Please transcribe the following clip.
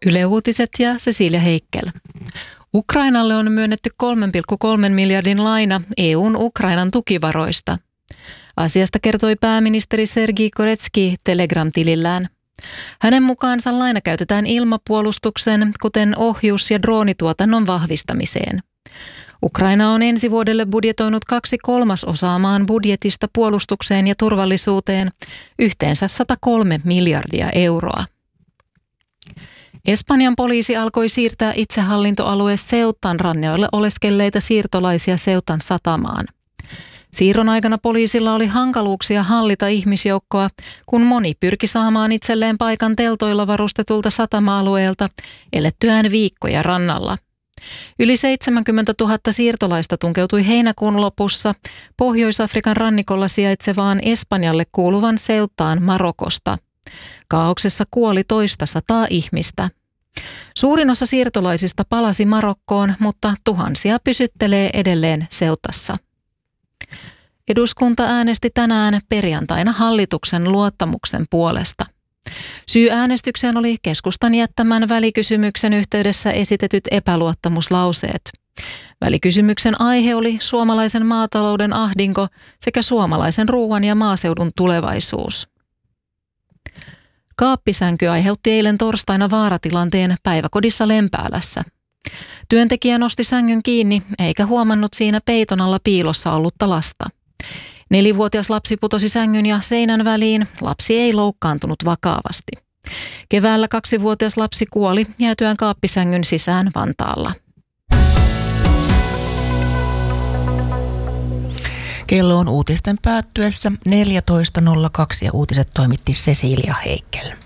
Yle Uutiset ja Cecilia Heikel. Ukrainalle on myönnetty 3,3 miljardin laina EUn Ukrainan tukivaroista. Asiasta kertoi pääministeri Sergei Koretski Telegram-tilillään. Hänen mukaansa laina käytetään ilmapuolustuksen, kuten ohjus- ja droonituotannon vahvistamiseen. Ukraina on ensi vuodelle budjetoinut 2/3 maan budjetista puolustukseen ja turvallisuuteen, yhteensä 103 miljardia euroa. Espanjan poliisi alkoi siirtää itsehallintoalue Ceutan rannoille oleskelleita siirtolaisia Ceutan satamaan. Siirron aikana poliisilla oli hankaluuksia hallita ihmisjoukkoa, kun moni pyrki saamaan itselleen paikan teltoilla varustetulta satama-alueelta elettyään viikkoja rannalla. Yli 70 000 siirtolaista tunkeutui heinäkuun lopussa Pohjois-Afrikan rannikolla sijaitsevaan Espanjalle kuuluvan Ceutaan Marokosta. Kaauksessa kuoli toista sataa ihmistä. Suurin osa siirtolaisista palasi Marokkoon, mutta tuhansia pysyttelee edelleen Ceutassa. Eduskunta äänesti tänään perjantaina hallituksen luottamuksen puolesta. Syy äänestykseen oli keskustan jättämän välikysymyksen yhteydessä esitetyt epäluottamuslauseet. Välikysymyksen aihe oli suomalaisen maatalouden ahdinko sekä suomalaisen ruoan ja maaseudun tulevaisuus. Kaappisänky aiheutti eilen torstaina vaaratilanteen päiväkodissa Lempäälässä. Työntekijä nosti sängyn kiinni eikä huomannut siinä peiton alla piilossa ollutta lasta. 4-vuotias lapsi putosi sängyn ja seinän väliin. Lapsi ei loukkaantunut vakavasti. Keväällä 2-vuotias lapsi kuoli jäätyään kaappisängyn sisään Vantaalla. Kello on uutisten päättyessä 14.02 ja uutiset toimitti Cecilia Heikel.